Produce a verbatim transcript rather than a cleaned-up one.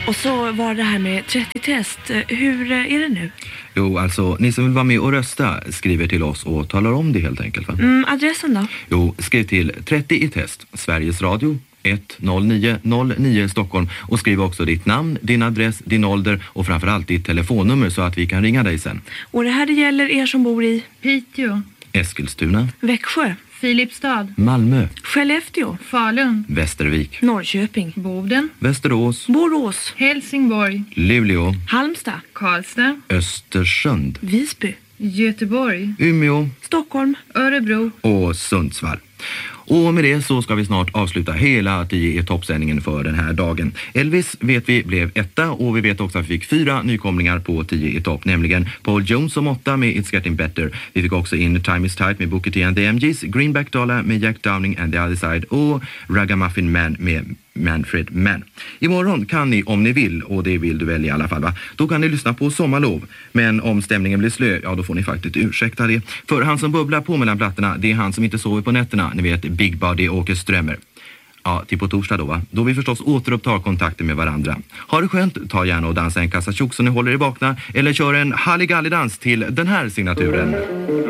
Och så var det här med trettio test. Hur är det nu? Jo, alltså, ni som vill vara med och rösta skriver till oss och talar om det helt enkelt, va? Mm, adressen då? Jo, skriv till trettio i test, Sveriges Radio, ett noll nio noll nio Stockholm, och skriv också ditt namn, din adress, din ålder och framförallt ditt telefonnummer så att vi kan ringa dig sen. Och det här det gäller er som bor i Piteå, Eskilstuna, Växjö, Filipstad, Malmö, Skellefteå, Falun, Västervik, Norrköping, Boden, Västerås, Borås, Helsingborg, Luleå, Halmstad, Karlstad, Östersund, Visby, Göteborg, Umeå Stockholm. Örebro. och Sundsvall. Och med det så ska vi snart avsluta hela tio i toppsändningen för den här dagen. Elvis vet vi blev etta och vi vet också att vi fick fyra nykomlingar på tio i topp, nämligen Paul Jones som åtta med It's Getting Better. Vi fick också in Time Is Tight med Booker T and the M Gs, Greenback Dollar med Jack Downing and the Other Side och Ragamuffin Man med Manfred Mann. Imorgon kan ni, om ni vill, och det vill du väl i alla fall, va? Då kan ni lyssna på Sommarlov. Men om stämningen blir slö, ja då får ni faktiskt ursäkta det. För han som bubblar på mellan plattorna, det är han som inte sover på nätterna. Ni vet, Big Body Åker Strömmer. Ja, till på torsdag då, va? Då vi förstås återupptar kontakten med varandra. Ha det skönt, ta gärna och dansa en kassa tjock så ni håller er vakna. Eller kör en halligallidans till den här signaturen.